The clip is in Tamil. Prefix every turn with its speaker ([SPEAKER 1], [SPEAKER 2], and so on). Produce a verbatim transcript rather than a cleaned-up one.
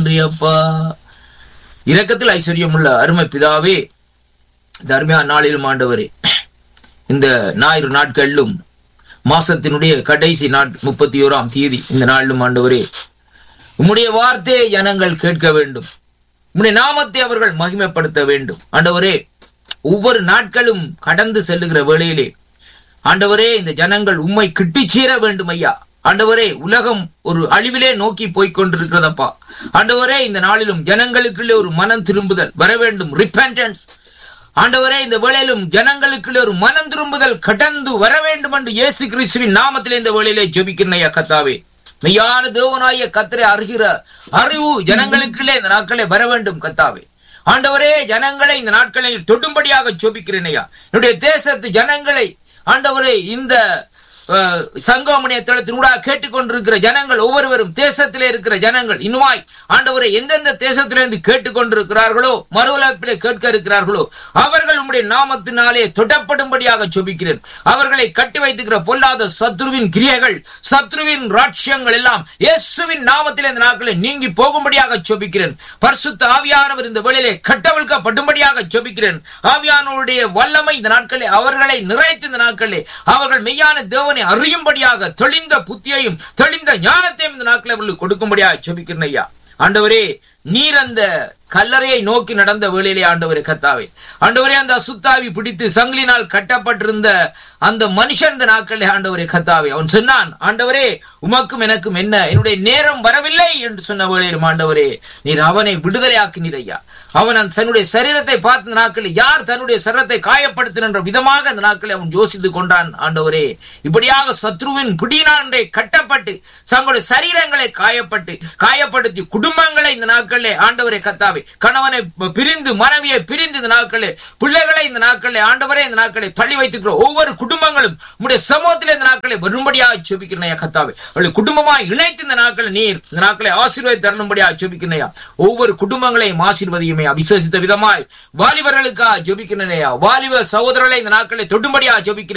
[SPEAKER 1] நன்றி அப்பா. இரக்கத்தில் ஐஸ்வர்யம் உள்ள அருமை பிதாவே, இந்த அருமையான நாளிலும் ஆண்டவரே, இந்த ஞாயிறு நாட்களிலும் மாசத்தினுடைய கடைசி நாட் முப்பத்தி ஓராம் தேதி இந்த நாளிலும் ஆண்டவரே, உம்முடைய வார்த்தையை ஜனங்கள் கேட்க வேண்டும், உம்முடைய நாமத்தை அவர்கள் மகிமைப்படுத்த வேண்டும். ஆண்டவரே, ஒவ்வொரு நாட்களும் கடந்து செல்லுகிற வேளையிலே ஆண்டவரே, இந்த ஜனங்கள் உம்மை கிட்டி சேர வேண்டும் ஐயா. ஆண்டவரே, உலகம் ஒரு அழிவிலே நோக்கி போய்கொண்டிருக்கிறதப்பா. ஆண்டவரே, இந்த நாளிலும் ஜனங்களுக்குள்ளே ஒரு மனம் திரும்புதல் வர வேண்டும், ரிப்பெண்டன்ஸ். ஆண்டவரே, இந்த வேளையிலும் ஜனங்களுக்குள்ளே ஒரு மனம் திரும்புதல் கடந்து வர வேண்டும் என்று இயேசு கிறிஸ்துவின் நாமத்திலே இந்த வேளையிலே ஜெபிக்கிறேன் ஐயா கர்த்தாவே. மெய்யான தேவனாகிய கர்த்தரை அறிகிற அறிவு ஜனங்களுக்குள்ளே இந்த நாட்களே வர வேண்டும் கர்த்தாவே. ஆண்டவரே, ஜனங்களை இந்த நாட்களில் தொடும்படியாக ஜெபிக்கிறேன் ஐயா. என்னுடைய தேசத்து ஜனங்களை ஆண்டவரே, இந்த சங்கமணிய தளத்தினூடாக கேட்டுக்கொண்டிருக்கிற ஜனங்கள் ஒவ்வொருவரும், தேசத்திலே இருக்கிற ஜனங்கள் இன்னுமாய் ஆண்டவரை எந்தெந்த தேசத்திலிருந்து கேட்டுக்கொண்டிருக்கிறார்களோ, மறுவலப்பிலே கேட்க இருக்கிறார்களோ, அவர்கள் உம்முடைய நாமத்தினாலே தொடப்படும்படியாக ஜெபிக்கிறேன். அவர்களை கட்டி வைத்துக்கிற பொல்லாத சத்ருவின் கிரியைகள், சத்ருவின் ராட்சியங்கள் எல்லாம் இயேசுவின் நாமத்திலே இந்த நாட்களை நீங்கி போகும்படியாக ஜெபிக்கிறேன். பரிசுத்த ஆவியானவர் இந்த வேளையிலே கட்டவிழ்க்கப்படும்படியாக ஜெபிக்கிறேன். ஆவியானவருடைய வல்லமை இந்த நாட்களே அவர்களை நிறைத்து இந்த நாட்களே அவர்கள் மெய்யான தேவனை அறியும்படியாக தெளிந்த புத்தியையும் தெளிந்த ஞானத்தையும் இந்த நாட்களை அவர்களுக்கு கொடுக்கும்படியாக ஜெபிக்கிறேன் ஐயா. ஆண்டவரே, நீர் அந்த கல்லறையை நோக்கி நடந்த வேளையிலே ஆண்டவரே கர்த்தாவே, ஆண்டவரே, அந்த அசுத்தாவி பிடித்து சங்கிலினால் கட்டப்பட்டிருந்த அந்த மனுஷன் இந்த நாட்களே ஆண்டவரே கர்த்தாவே, அவன் சொன்னான், ஆண்டவரே, உமக்கும் எனக்கும் என்ன, என்னுடைய நேரம் வரவில்லை என்று சொன்ன வேளையிலும் ஆண்டவரே நீர் அவனை விடுதலையாக்கினீர் ஐயா. அவன் தன்னுடைய சரீரத்தை பார்த்த நாட்களில் யார் தன்னுடைய சரீரத்தை காயப்படுத்தின விதமாக அந்த நாட்களை அவன் யோசித்துக் கொண்டான். ஆண்டவரே, இப்படியாக சத்ருவின் பிடியினாண்டே கட்டப்பட்டு தங்களுடைய சரீரங்களை காயப்பட்டு காயப்படுத்தி குடும்பங்களை இந்த நாட்களே ஆண்டவரே கர்த்தாவே, கணவனை பிரிந்து மனைவியை பிரிந்து இந்த நாட்களே பிள்ளைகளை இந்த நாட்களே ஆண்டவரே இந்த நாட்களை தள்ளி வைத்துக்கிற ஒவ்வொரு குடும்பங்களும் உங்களுடைய சமூகத்திலே இந்த நாட்களை வரும்படியாக ஜெபிக்கிறேன் கர்த்தாவே. அவளை குடும்பமாய் இணைத்து இந்த நாட்களை நீர் இந்த நாட்களை ஆசீர்வாதம் தரணும்படியாக ஜெபிக்கிறேன். ஒவ்வொரு குடும்பங்களையும் ஆசீர்வதியுமே விசேஷித்த விதமாய் வாலிபர்களுக்காக ஜெபிக்கிறேன். வாலிப சகோதரர்களை இந்த நாட்களை தொடும்படியாக ஜெபிக்கிறேன்.